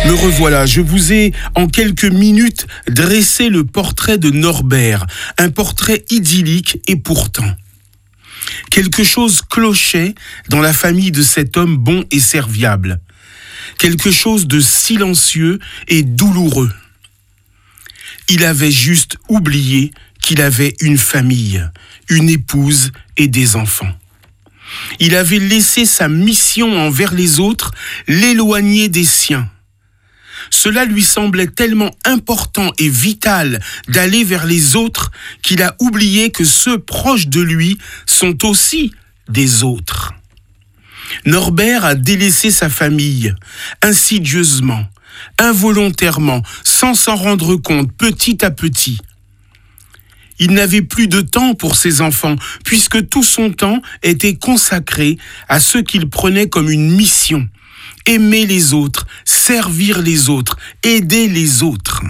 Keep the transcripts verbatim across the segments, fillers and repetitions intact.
Me revoilà, je vous ai en quelques minutes dressé le portrait de Norbert, un portrait idyllique et pourtant. Quelque chose clochait dans la famille de cet homme bon et serviable, quelque chose de silencieux et douloureux. Il avait juste oublié qu'il avait une famille, une épouse et des enfants. Il avait laissé sa mission envers les autres l'éloigner des siens. Cela lui semblait tellement important et vital d'aller vers les autres qu'il a oublié que ceux proches de lui sont aussi des autres. Norbert a délaissé sa famille, insidieusement, involontairement, sans s'en rendre compte, petit à petit. Il n'avait plus de temps pour ses enfants, puisque tout son temps était consacré à ce qu'il prenait comme une mission. Aimer les autres, servir les autres, aider les autres.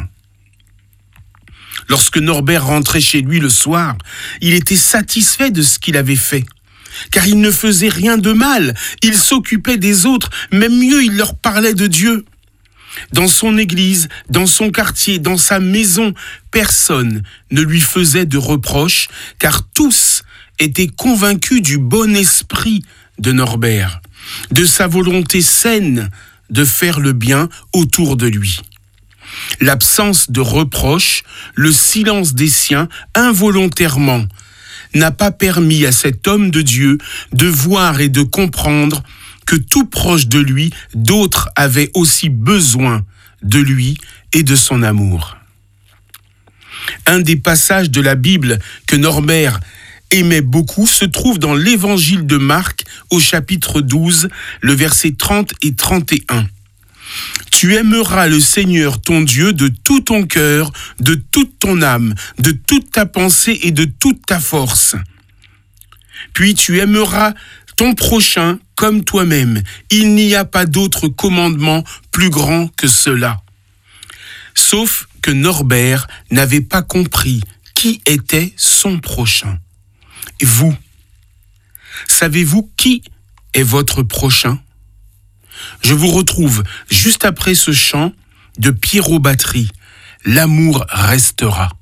Lorsque Norbert rentrait chez lui le soir, il était satisfait de ce qu'il avait fait, car il ne faisait rien de mal, il s'occupait des autres, même mieux, il leur parlait de Dieu. Dans son église, dans son quartier, dans sa maison, personne ne lui faisait de reproches, car tous étaient convaincus du bon esprit de Norbert, de sa volonté saine de faire le bien autour de lui. L'absence de reproches, le silence des siens, involontairement, n'a pas permis à cet homme de Dieu de voir et de comprendre que tout proche de lui, d'autres avaient aussi besoin de lui et de son amour. Un des passages de la Bible que Norbert aimait beaucoup se trouve dans l'évangile de Marc au chapitre douze, le verset trente et trente et un. Tu aimeras le Seigneur ton Dieu de tout ton cœur, de toute ton âme, de toute ta pensée et de toute ta force. Puis tu aimeras ton prochain comme toi-même. Il n'y a pas d'autre commandement plus grand que cela. Sauf que Norbert n'avait pas compris qui était son prochain. Et vous, savez-vous qui est votre prochain ? Je vous retrouve juste après ce chant de Pierrot Battery. L'amour restera.